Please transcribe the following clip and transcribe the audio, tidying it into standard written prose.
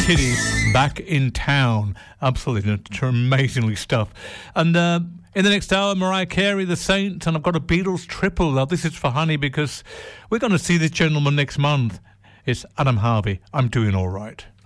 Tiddy, Back in Town. Absolutely amazingly stuff. And in the next hour, Mariah Carey, The Saint, and I've got a Beatles triple. Now, this is for Honey because we're going to see this gentleman next month. It's Adam Harvey. I'm Doing All Right.